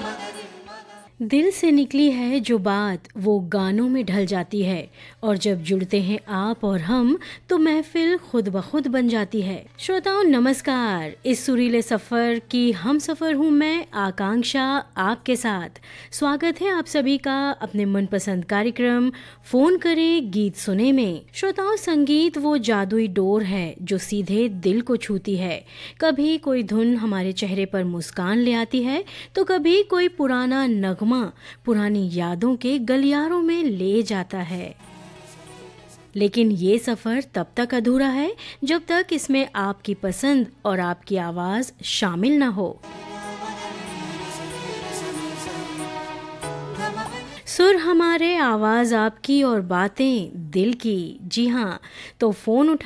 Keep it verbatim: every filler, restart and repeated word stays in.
दिल से निकली है जो बात वो गानों में ढल जाती है और जब जुड़ते हैं आप और हम तो महफिल खुद ब खुद बन जाती है। श्रोताओं नमस्कार, इस सुरीले सफ़र की हम सफ़र हूँ मैं आकांक्षा आपके साथ। स्वागत है आप सभी का अपने मनपसंद कार्यक्रम फ़ोन करें गीत सुने में। श्रोताओं संगीत वो जादुई डोर है जो सीधे दिल को छूती है। कभी कोई धुन हमारे चेहरे पर मुस्कान ले आती है तो कभी कोई पुराना नगमा पुरानी यादों के गलियारों में ले जाता है। लेकिन ये सफ़र तब तक अधूरा है जब तक इसमें आपकी पसंद और आपकी आवाज़ शामिल ना हो। सुर हमारे, आवाज़ आपकी और बातें दिल की। जी हाँ, तो फ़ोन उठा